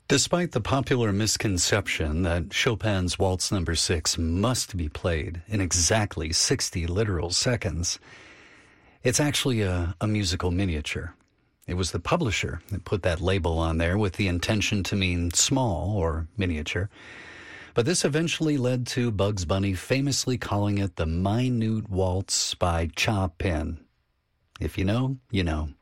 Despite the popular misconception that Chopin's Waltz Number 6 must be played in exactly 60 literal seconds, it's actually a musical miniature. It was the publisher that put that label on there with the intention to mean small or miniature. But this eventually led to Bugs Bunny famously calling it the Minute Waltz by Chopin. If you know, you know.